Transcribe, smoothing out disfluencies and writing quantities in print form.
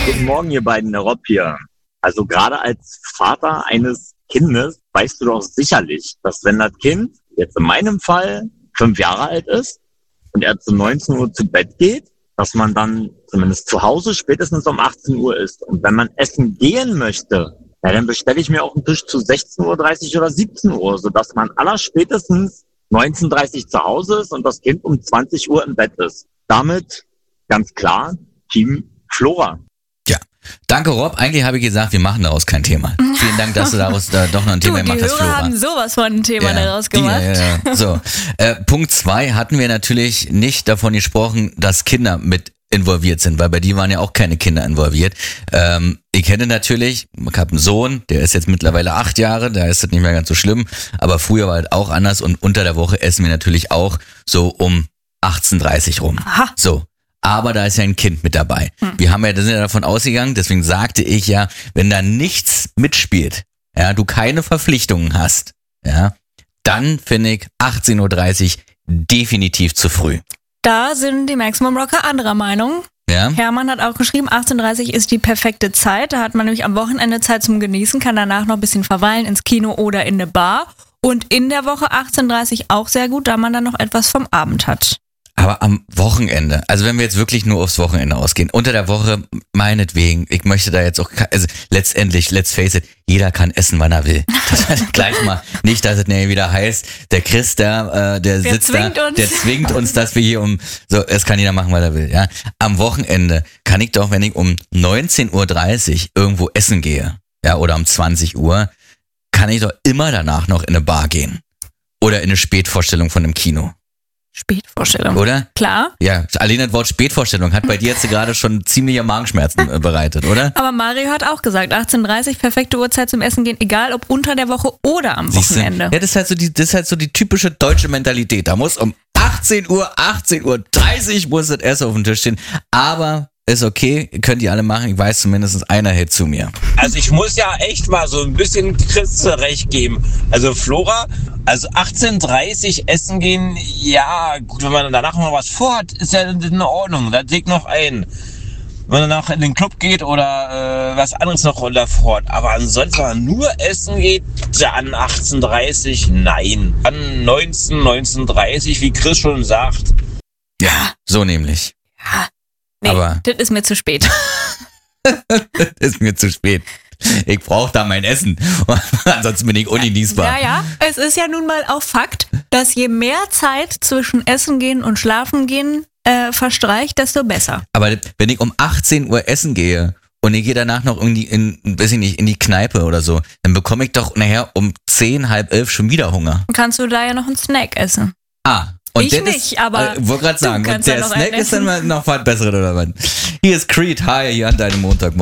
Guten Morgen, ihr beiden, der Rob hier. Also gerade als Vater eines Kindes weißt du doch sicherlich, dass wenn das Kind jetzt in meinem Fall 5 Jahre alt ist und er zu 19 Uhr zu Bett geht, dass man dann zumindest zu Hause spätestens um 18 Uhr ist. Und wenn man essen gehen möchte, ja, dann bestelle ich mir auch einen Tisch zu 16.30 Uhr oder 17 Uhr, sodass man allerspätestens 19.30 Uhr zu Hause ist und das Kind um 20 Uhr im Bett ist. Damit ganz klar Team Flora. Ja, danke Rob. Eigentlich habe ich gesagt, wir machen daraus kein Thema. Vielen Dank, dass du daraus doch noch ein Thema gemacht hast, Flora. Die Hörer haben sowas von ein Thema daraus gemacht. Ja. So, Punkt 2 hatten wir natürlich nicht davon gesprochen, dass Kinder mit involviert sind, weil bei die waren ja auch keine Kinder involviert. Ich kenne natürlich, ich habe einen Sohn, der ist jetzt mittlerweile 8 Jahre, da ist das nicht mehr ganz so schlimm, aber früher war es auch anders und unter der Woche essen wir natürlich auch so um 18:30 rum. Aha. So. Aber da ist ja ein Kind mit dabei. Wir sind ja davon ausgegangen, deswegen sagte ich ja, wenn da nichts mitspielt, ja, du keine Verpflichtungen hast, ja, dann finde ich 18:30 Uhr definitiv zu früh. Da sind die Maximum Rocker anderer Meinung. Ja? Hermann hat auch geschrieben, 18:30 Uhr ist die perfekte Zeit. Da hat man nämlich am Wochenende Zeit zum Genießen, kann danach noch ein bisschen verweilen ins Kino oder in eine Bar. Und in der Woche 18:30 Uhr auch sehr gut, da man dann noch etwas vom Abend hat. Aber am Wochenende, also wenn wir jetzt wirklich nur aufs Wochenende ausgehen, unter der Woche, meinetwegen, ich möchte da jetzt auch, also letztendlich, let's face it, jeder kann essen, wann er will. Das heißt gleich mal, nicht, dass es wieder heißt, der Chris, der sitzt da, der zwingt uns, dass wir hier es kann jeder machen, was er will, ja. Am Wochenende kann ich doch, wenn ich um 19:30 Uhr irgendwo essen gehe, ja, oder um 20 Uhr, kann ich doch immer danach noch in eine Bar gehen. Oder in eine Spätvorstellung von einem Kino. Spätvorstellung. Oder? Klar. Ja, allein das Wort Spätvorstellung hat bei dir jetzt gerade schon ziemliche Magenschmerzen bereitet, oder? Aber Mario hat auch gesagt, 18:30 Uhr, perfekte Uhrzeit zum Essen gehen, egal ob unter der Woche oder am Wochenende. Ja, das ist halt so die typische deutsche Mentalität. Da muss um 18:30 Uhr muss das Essen auf dem Tisch stehen. Aber ist okay, könnt ihr alle machen. Ich weiß, zumindest einer hält zu mir. Also ich muss ja echt mal so ein bisschen Chris recht geben. Also Flora, also 18:30 Uhr essen gehen, ja gut, wenn man danach noch was vorhat, ist ja in Ordnung. Das legt noch ein. Wenn man danach in den Club geht oder was anderes noch vorhat. Aber ansonsten, wenn man nur essen geht, dann 18:30 Uhr, nein. Dann 19:30 Uhr, wie Chris schon sagt. Ja, so nämlich. Ja. Nee, aber das ist mir zu spät. Das ist mir zu spät. Ich brauche da mein Essen. Ansonsten bin ich ungenießbar. Ja, es ist ja nun mal auch Fakt, dass je mehr Zeit zwischen Essen gehen und Schlafen gehen verstreicht, desto besser. Aber wenn ich um 18 Uhr essen gehe und ich gehe danach noch irgendwie in die Kneipe oder so, dann bekomme ich doch nachher um 10, halb 11 schon wieder Hunger. Dann kannst du da ja noch einen Snack essen. Und ich nicht, aber wollte gerade sagen, du kannst der ja noch Snack einen ist dann mal noch was Besseres oder was? Hier ist Creed, hi, hier an deinem Montagmorgen.